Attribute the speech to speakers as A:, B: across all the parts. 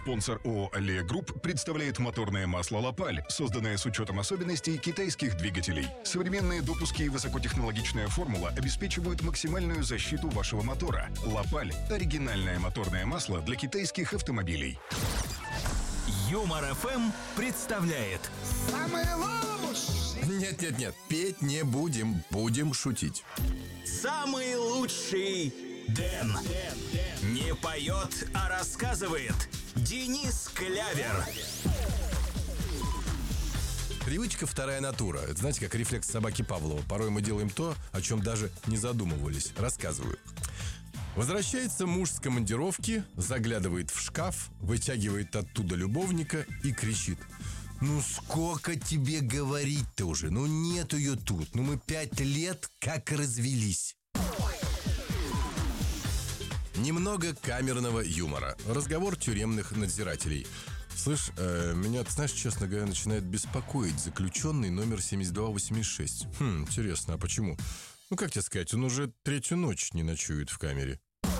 A: Спонсор ООО «Аллея Групп» представляет моторное масло «Лапаль», созданное с учетом особенностей китайских двигателей. Современные допуски и высокотехнологичная формула обеспечивают максимальную защиту вашего мотора. «Лапаль» — оригинальное моторное масло для китайских автомобилей.
B: Юмор ФМ представляет.
C: Самый лучший!
D: Нет, петь не будем, будем шутить.
B: Самый лучший Дэн. Не поет, а рассказывает Денис Клявер.
D: Привычка — вторая натура. Это, знаете, как рефлекс собаки Павлова. Порой мы делаем то, о чем даже не задумывались. Рассказываю. Возвращается муж с командировки, заглядывает в шкаф, вытягивает оттуда любовника и кричит: «Ну сколько тебе говорить-то уже? Ну нет ее тут. Ну мы 5 лет как развелись». Немного камерного юмора. Разговор тюремных надзирателей. Слышь, меня, ты знаешь, честно говоря, начинает беспокоить заключенный номер 7286. Интересно, а почему? Ну, как тебе сказать, он уже 3-ю ночь не ночует в камере.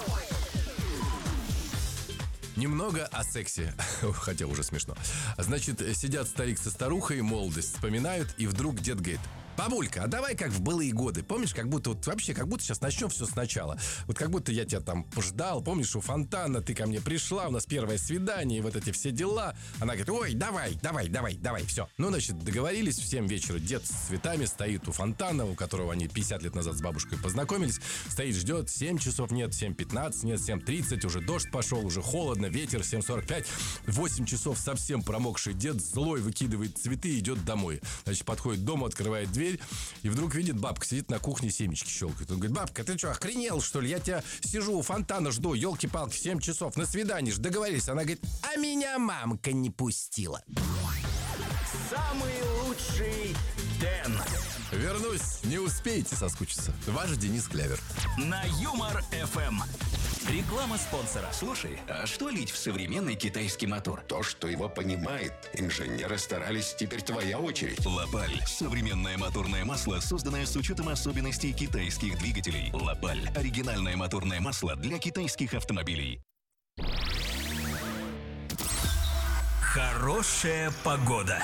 D: Немного о сексе, хотя уже смешно. Значит, сидят старик со старухой, молодость вспоминают, и вдруг дед говорит: «Бабулька, а давай как в былые годы. Помнишь, как будто вот вообще, как будто сейчас начнем все сначала. Вот как будто я тебя там пождал, помнишь, у фонтана ты ко мне пришла, у нас первое свидание, и вот эти все дела». Она говорит: «Ой, давай, все». Ну, значит, договорились, в 7 вечера дед с цветами стоит у фонтана, у которого они 50 лет назад с бабушкой познакомились. Стоит, ждет, 7 часов нет, 7:15 нет, 7:30, уже дождь пошел, уже холодно, ветер, 7:45. 8 часов совсем промокший дед, злой, выкидывает цветы и идет домой. Значит, подходит к дому, открывает дверь, и вдруг видит, бабка сидит на кухне, семечки щелкает. Он говорит: «Бабка, ты что, охренел, что ли? Я тебя сижу у фонтана, жду, елки-палки, 7 часов, на свидание ж договорились». Она говорит: «А меня мамка не пустила».
B: Самый лучший Дэн.
D: Вернусь, не успеете соскучиться. Ваш Денис Клявер.
B: На Юмор ФМ. Реклама спонсора.
E: Слушай, а что лить в современный китайский мотор?
F: То, что его понимает. Инженеры старались, теперь твоя очередь.
E: Лапаль. Современное моторное масло, созданное с учетом особенностей китайских двигателей. Лапаль. Оригинальное моторное масло для китайских автомобилей.
B: Хорошая погода.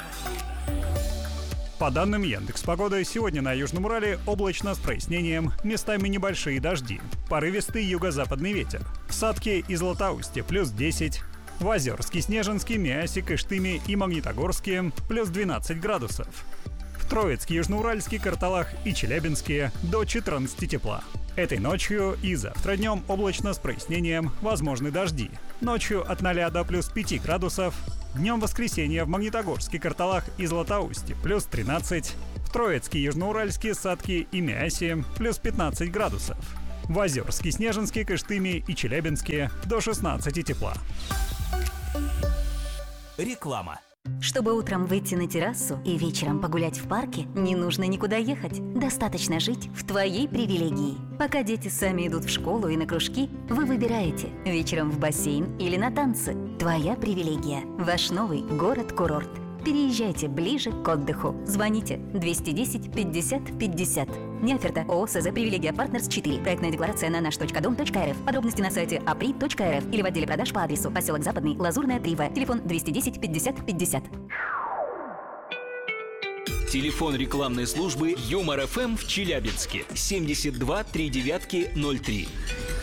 G: По данным Яндекс.Погоды, сегодня на Южном Урале облачно с прояснением, местами небольшие дожди, порывистый юго-западный ветер. В Сатке и Златоусте плюс 10, в Озерске, Снежинске, Миасе, Кыштыме и Магнитогорске плюс 12 градусов. В Троицке, Южноуральске, Карталах и Челябинске до 14 тепла. Этой ночью и завтра днем облачно с прояснением, возможны дожди. Ночью от 0 до плюс 5 градусов. Днем воскресенья в Магнитогорске, Карталах и Златоусте плюс 13. В Троицке, Южноуральске, Сатке и Миасе плюс 15 градусов. В Озерске, Снежинске, Кыштыме и Челябинске до 16 тепла.
B: Реклама.
H: Чтобы утром выйти на террасу и вечером погулять в парке, не нужно никуда ехать. Достаточно жить в твоей привилегии. Пока дети сами идут в школу и на кружки, вы выбираете вечером в бассейн или на танцы. Твоя привилегия. Ваш новый город-курорт. Переезжайте ближе к отдыху. Звоните 210 50 50. Неоферта. ООО СЗ «Привилегия Партнерс 4». Проектная декларация на наш.дом.рф. Подробности на сайте apri.rf или в отделе продаж по адресу поселок Западный, Лазурная, 3В. Телефон 210 50 50.
B: Телефон рекламной службы Юмор ФМ в Челябинске 72 39 03.